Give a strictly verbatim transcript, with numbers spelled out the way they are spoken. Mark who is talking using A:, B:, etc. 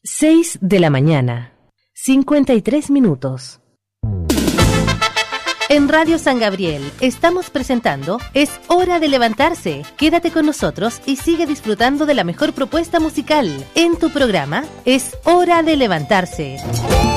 A: seis de la mañana, cincuenta y tres minutos. En Radio San Gabriel estamos presentando Es Hora de Levantarse. Quédate con nosotros y sigue disfrutando de la mejor propuesta musical en tu programa Es Hora de Levantarse.